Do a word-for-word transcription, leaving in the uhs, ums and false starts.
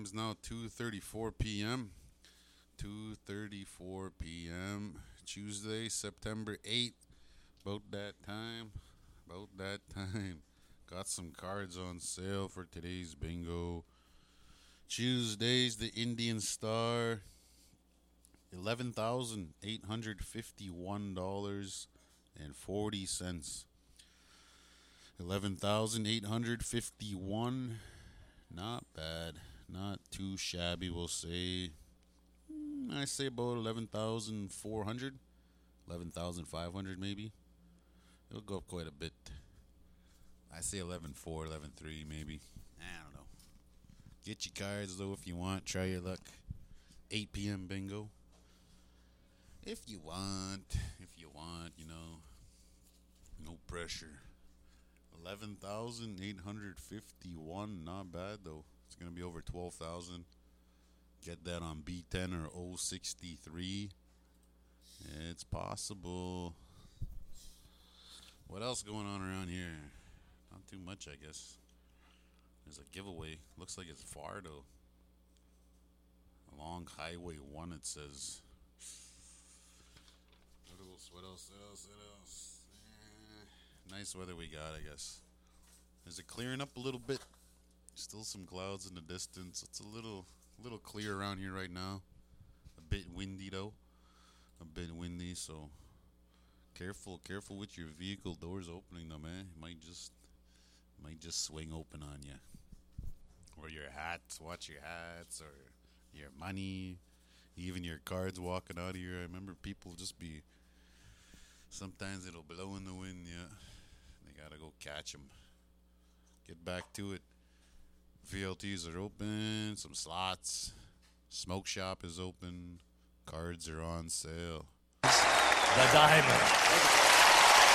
Time's now two thirty-four p.m. two thirty-four p.m. Tuesday, September eighth. About that time. About that time. Got some cards on sale for today's bingo. Tuesday's the Indian Star. eleven thousand eight hundred fifty-one dollars and forty cents. eleven thousand eight hundred fifty-one dollars. Not bad. Not too shabby, we'll say. I say about eleven thousand four hundred. eleven thousand five hundred maybe. It'll go up quite a bit. I say eleven four, eleven three maybe. I don't know. Get your cards though if you want. Try your luck. eight p.m. bingo. If you want. If you want, you know. No pressure. eleven thousand eight hundred fifty-one. Not bad though. It's going to be over twelve thousand. Get that on B ten or oh sixty-three. It's possible. What else going on around here? Not too much, I guess. There's a giveaway. Looks like it's far, though. Along Highway one, it says. What else? What else? What else? What else? Eh, nice weather we got, I guess. Is it clearing up a little bit? Still some clouds in the distance. It's a little, little clear around here right now. A bit windy, though. A bit windy, so... Careful, careful with your vehicle doors opening though, man. It might just, might just swing open on you. Or your hats, watch your hats, or your money, even your cards walking out of here. I remember people just be, sometimes it'll blow in the wind, yeah. They gotta go catch them. Get back to it. V L Ts are open, some slots. Smoke shop is open. Cards are on sale. The Diamond.